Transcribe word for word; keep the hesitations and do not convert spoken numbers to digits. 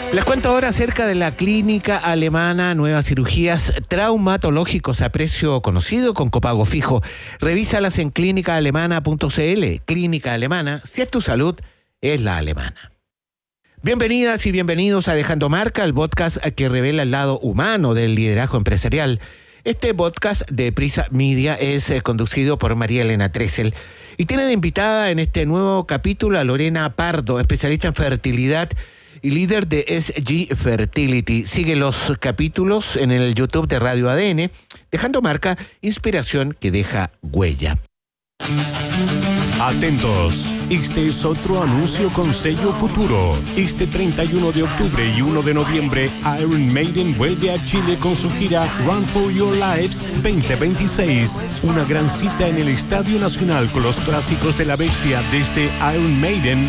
Les cuento ahora acerca de la Clínica Alemana, nuevas cirugías traumatológicos a precio conocido con copago fijo. Revísalas en clínica alemana punto c l. Clínica Alemana, si es tu salud, es la alemana. Bienvenidas y bienvenidos a Dejando Marca, el podcast que revela el lado humano del liderazgo empresarial. Este podcast de Prisa Media es eh, conducido por María Elena Tresel y tiene de invitada en este nuevo capítulo a Lorena Pardo, especialista en fertilidad y líder de S G Fertility. Sigue los capítulos en el YouTube de Radio A D N, Dejando Marca, inspiración que deja huella. Atentos, este es otro anuncio con sello futuro. Este treinta y uno de octubre y uno de noviembre, Iron Maiden vuelve a Chile con su gira Run for Your Lives veinte veintiséis. Una gran cita en el Estadio Nacional con los clásicos de la bestia desde Iron Maiden,